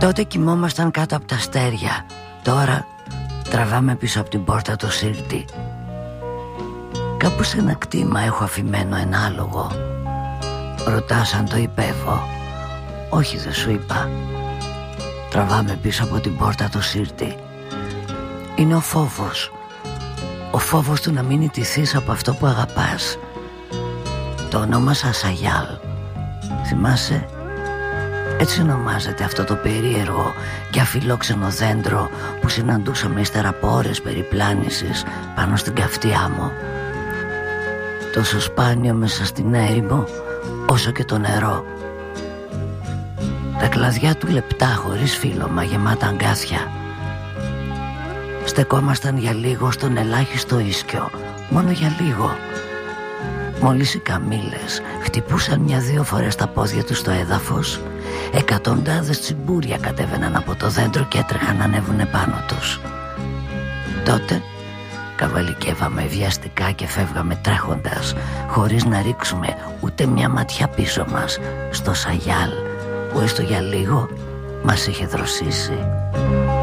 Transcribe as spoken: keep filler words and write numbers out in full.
Τότε κοιμόμασταν κάτω από τα αστέρια. Τώρα τραβάμε πίσω από την πόρτα το Σύρτη. Κάπου σε ένα κτήμα έχω αφημένο ένα άλογο. Ρωτάς αν το υπέβω. Όχι, δεν σου είπα. Τραβάμε πίσω από την πόρτα το Σύρτη. Είναι ο φόβος. Ο φόβος του να μην ιτηθείς από αυτό που αγαπάς. Το ονόμασα Σαγιάλ. Θυμάσαι? Έτσι ονομάζεται αυτό το περίεργο και αφιλόξενο δέντρο που συναντούσαμε ύστερα από ώρες περιπλάνησης πάνω στην καυτή άμμο. Τόσο σπάνιο μέσα στην έρημο όσο και το νερό. Τα κλαδιά του λεπτά χωρίς φύλλωμα, γεμάτα αγκάθια. Στεκόμασταν για λίγο στον ελάχιστο ίσκιο. Μόνο για λίγο. Μόλις οι καμήλες χτυπούσαν μια-δύο φορές τα πόδια τους στο έδαφος, εκατοντάδες τσιμπούρια κατέβαιναν από το δέντρο και έτρεχαν να ανέβουνε πάνω τους. Τότε καβαλικεύαμε βιαστικά και φεύγαμε τρέχοντας, χωρίς να ρίξουμε ούτε μια ματιά πίσω μας στο Σαγιάλ που έστω για λίγο μας είχε δροσίσει.